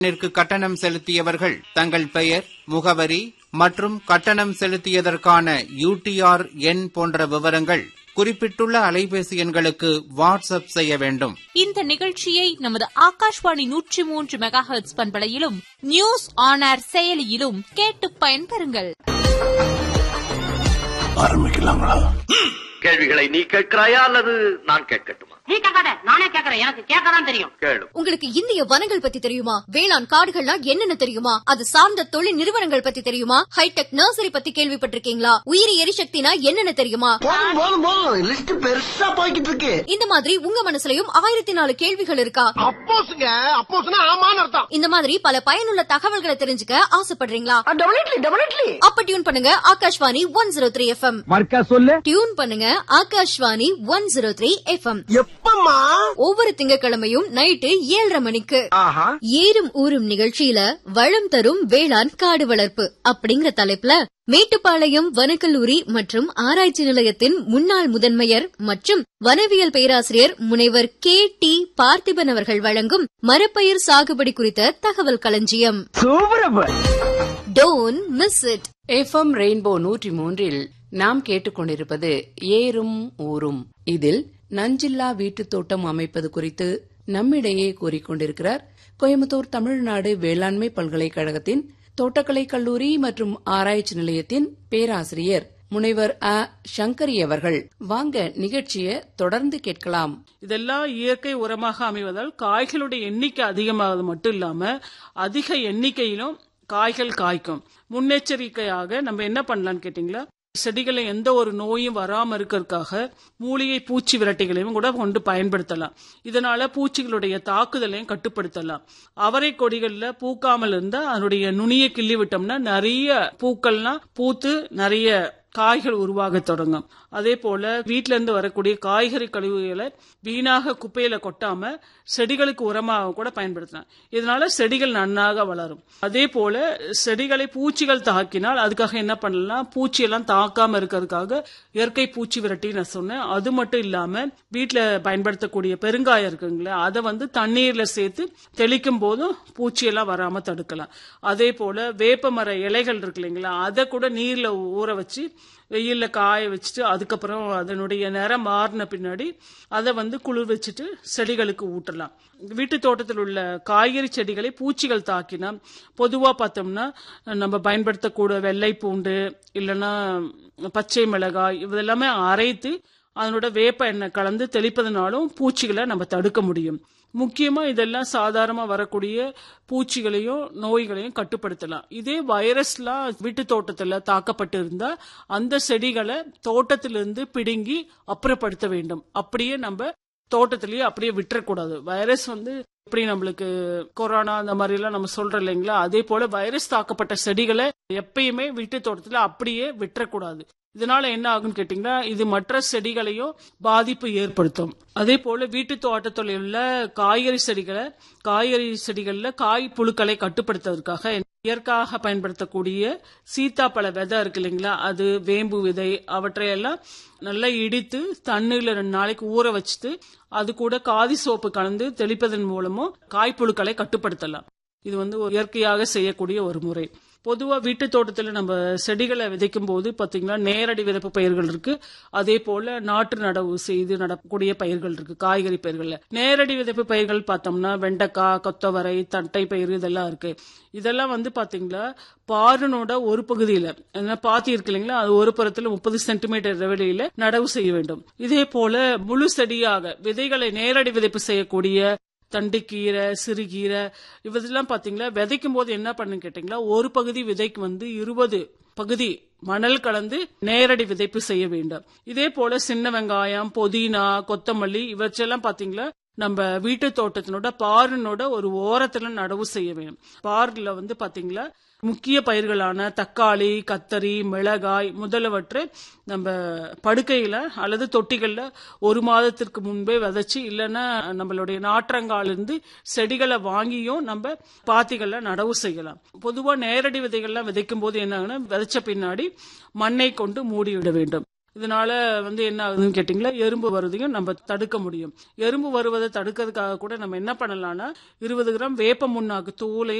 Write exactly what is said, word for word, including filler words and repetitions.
இதற்கு கட்டணம் செலுத்தியவர்கள் தங்கள் பெயர், முகவரி மற்றும் கட்டணம் செலுத்தியதற்கான யூ டி ஆர் எண் போன்ற விவரங்கள் குறிப்பிட்டுள்ள அலைபேசி எண்களுக்கு வாட்ஸ்அப் செய்ய வேண்டும். இந்த நிகழ்ச்சியை நமது ஆகாஷ்வாணி நூற்றி மூன்று mega hertz பண்பலையிலும் news on air செயலியிலும் கேட்டு பயன்பெறுங்கள். ஆரம்பிக்கலாங்களா? கேள்விகளை நீ கேட்கிறாயா அல்லது நான் கேட்கட்டுமா? நீ கேட்காத, நானே கேட்கிறேன். எனக்கு கேட்கதான் தெரியும். கேளு. உங்களுக்கு இந்திய வனங்கள் பத்தி தெரியுமா? வேளாண் காடுகள்னா என்னென்ன தெரியுமா? அது சார்ந்த தொழில் நிறுவனங்கள் பத்தி தெரியுமா? ஹைடெக் நர்சரி பத்தி கேள்விப்பட்டிருக்கீங்களா? உயிரி எரிசக்தினா என்னென்ன தெரியுமா? போதும் போதும் போதும், லிஸ்ட் பெருசா போய்கிட்டு இருக்கு. இந்த மாதிரி உங்க மனசுலயும் ஆயிரத்தி நாலு கேள்விகள் இருக்கா? அப்போஸ்ங்க, அப்போஸ்னா ஆமான்னு அர்த்தம். இந்த மாதிரி பல பயனுள்ள தகவல்களை தெரிஞ்சுக்க ஆசைப்படுறீங்களா? Definitely definitely. அப்ப டியூன் பண்ணுங்க Akashvani one zero three F M. மர்க்கா சொல்லு. டியூன் பண்ணுங்க Akashvani one zero three F M. எப்பமா? ஒவ்வொரு திங்கட்கிழமையும் நைட்டு ஏழரை மணிக்கு. ஆஹா. ஏறும் ஊரும் நிகழ்ச்சியில வளம் தரும் வேளாண் காடு வளர்ப்பு அப்படிங்கிற தலைப்புல மேட்டுப்பாளையம் வனக்கல்லூரி மற்றும் ஆராய்ச்சி நிலையத்தின் முன்னாள் முதன்மையர் மற்றும் வனவியல் பேராசிரியர் முனைவர் கே டி பார்த்திபன் அவர்கள் வழங்கும் மரப்பயிர் சாகுபடி குறித்த தகவல் களஞ்சியம். Don't miss it. F M rainbow நூற்றி மூன்றில் நாம் கேட்டுக்கொண்டிருப்பது ஏறும் ஊரும். இதில் நஞ்சில்லா வீட்டுத் தோட்டம் அமைப்பது குறித்து நம்மிடையே கூறிக்கொண்டிருக்கிறார் கோயம்புத்தூர் தமிழ்நாடு வேளாண்மை பல்கலைக்கழகத்தின் தோட்டக்கலை கல்லூரி மற்றும் ஆராய்ச்சி நிலையத்தின் பேராசிரியர் முனைவர் அ சங்கரி அவர்கள். வாங்க நிகழ்ச்சியை தொடர்ந்து கேட்கலாம். இதெல்லாம் இயற்கை உரமாக அமைவதால் காய்களுடைய எண்ணிக்கை அதிகமாவது மட்டும் இல்லாம அதிக எண்ணிக்கையிலும் காய்கள் காய்க்கும். முன்னெச்சரிக்கையாக நம்ம என்ன பண்ணலாம்னு கேட்டீங்களா, செடிகளை எந்த ஒரு நோயும் வராம இருக்கிறதுக்காக மூலிகை பூச்சி விரட்டிகளையும் கூட கொண்டு பயன்படுத்தலாம். இதனால பூச்சிகளுடைய தாக்குதலையும் கட்டுப்படுத்தலாம். அவரை கொடிகள்ல பூக்காமல் இருந்தா அதனுடைய நுனியை கிள்ளி விட்டோம்னா நிறைய பூக்கள்லாம் பூத்து நிறைய காய்கள் உருவாக தொடங்கும். அதே போல வீட்டில இருந்து வரக்கூடிய காய்கறி கழிவுகளை வீணாக குப்பையில கொட்டாம செடிகளுக்கு உரமாக கூட பயன்படுத்தலாம். இதனால செடிகள் நன்னாக வளரும். அதே போல செடிகளை பூச்சிகள் தாக்கினால் அதுக்காக என்ன பண்ணலாம், பூச்சியெல்லாம் தாக்காம இருக்கிறதுக்காக இயற்கை பூச்சி விரட்டி நான் சொன்னேன். அது மட்டும் இல்லாம வீட்டுல பயன்படுத்தக்கூடிய பெருங்காயம் இருக்குங்களா, அதை வந்து தண்ணீர்ல சேர்த்து தெளிக்கும் போதும் பூச்சியெல்லாம் வராம தடுக்கலாம். அதே போல வேப்ப மர இலைகள் இருக்கு இல்லைங்களா, அதை கூட நீர்ல ஊற வச்சு வெயில்ல காய வச்சுட்டு அதுக்கப்புறம் அதனுடைய நிறம் மாறின பின்னாடி அதை வந்து குளிர் வச்சுட்டு செடிகளுக்கு ஊட்டலாம். வீட்டு தோட்டத்தில் உள்ள காய்கறி செடிகளை பூச்சிகள் தாக்கினா பொதுவா பார்த்தோம்னா நம்ம பயன்படுத்தக்கூடிய வெள்ளை பூண்டு இல்லைன்னா பச்சை மிளகாய் இதெல்லாமே அரைத்து அதனோட வேப்ப எண்ணெய் கலந்து தெளிப்பதனாலும் பூச்சிகளை நம்ம தடுக்க முடியும். முக்கியமா இதெல்லாம் சாதாரணமா வரக்கூடிய பூச்சிகளையும் நோய்களையும் கட்டுப்படுத்தலாம். இதே வைரஸ்லாம் வீட்டு தோட்டத்துல தாக்கப்பட்டு இருந்தா அந்த செடிகளை தோட்டத்திலிருந்து பிடுங்கி அப்புறப்படுத்த வேண்டும். அப்படியே நம்ம தோட்டத்திலேயே அப்படியே விட்டுறக்கூடாது. வைரஸ் வந்து எப்படி நம்மளுக்கு கொரோனா அந்த மாதிரி எல்லாம் நம்ம சொல்றோம் இல்லைங்களா, அதே போல வைரஸ் தாக்கப்பட்ட செடிகளை எப்பயுமே வீட்டு தோட்டத்துல அப்படியே விட்டுறக்கூடாது. இதனால என்ன ஆகுன்னு கேட்டீங்கன்னா, இது மற்ற செடிகளையும் பாதிப்பு ஏற்படுத்தும். அதே போல வீட்டு தோட்டத்தில் உள்ள காய்கறி செடிகளை காய்கறி செடிகள்ல காய் புழுக்களை கட்டுப்படுத்துவதற்காக இயற்கையாக பயன்படுத்தக்கூடிய சீத்தாப்பழ விதை இருக்கு இல்லைங்களா, அது வேம்பு விதை அவற்றையெல்லாம் நல்லா இடித்து தண்ணீர்ல ரெண்டு நாளைக்கு ஊற வச்சுட்டு அது கூட காதி சோப்பு கலந்து தெளிப்பதன் மூலமும் காய்ப்புழுக்களை கட்டுப்படுத்தலாம். இது வந்து ஒரு இயற்கையாக செய்யக்கூடிய ஒரு முறை. பொதுவா வீட்டு தோட்டத்துல நம்ம செடிகளை விதைக்கும் போது பாத்தீங்கன்னா நேரடி விதைப்பு பயிர்கள் இருக்கு, அதே போல நாற்று நடவு செய்து நடக்கூடிய பயிர்கள் இருக்கு. காய்கறி பயிர்கள்ல நேரடி விதைப்பு பயிர்கள் பார்த்தோம்னா வெண்டைக்காய், கொத்தவரை, தட்டை பயிர் இதெல்லாம் இருக்கு. இதெல்லாம் வந்து பாத்தீங்களா பாருனோட ஒரு பகுதியில பாத்தி இருக்கு இல்லைங்களா, அது ஒரு புறத்துல முப்பது சென்டிமீட்டர் இடைவெளியில நடவு செய்ய வேண்டும். இதே போல முழு செடியாக விதைகளை நேரடி விதைப்பு செய்யக்கூடிய தண்டுக்கீரை, சிறுகீரை இவதெல்லாம் பாத்தீங்களா விதைக்கும் போது என்ன பண்ணு கேட்டீங்களா, ஒரு பகுதி விதைக்கு வந்து இருபது பகுதி மணல் கலந்து நேரடி விதைப்பு செய்ய வேண்டும். இதே போல சின்ன வெங்காயம், புதினா, கொத்தமல்லி இவற்றெல்லாம் பாத்தீங்களா நம்ம வீட்டு தோட்டத்தினோட பாருனோட ஒரு ஓரத்துல நடவு செய்ய வேண்டும். பாருல வந்து பாத்தீங்களா முக்கிய பயிர்களான தக்காளி, கத்தரி, மிளகாய் முதலவற்றை நம்ம படுக்கையில அல்லது தொட்டிகள்ல ஒரு மாதத்திற்கு முன்பே விதைச்சு இல்லைன்னா நம்மளுடைய நாற்றங்காலிருந்து செடிகளை வாங்கியும் நம்ம பாத்திகள்ல நடவு செய்யலாம். பொதுவா நேரடி விதைகள்லாம் விதைக்கும் போது என்ன ஆகுனா விதைச்ச பின்னாடி மண்ணை கொண்டு மூடிவிட வேண்டும். இதனால வந்து என்ன ஆகுதுன்னு கேட்டீங்களா, எறும்பு வருவதையும் நம்ம தடுக்க முடியும். எறும்பு வருவதை தடுக்கிறதுக்காக கூட நம்ம என்ன பண்ணலாம்னா இருபது கிராம் வேப்ப முன்னாக்கு தூளை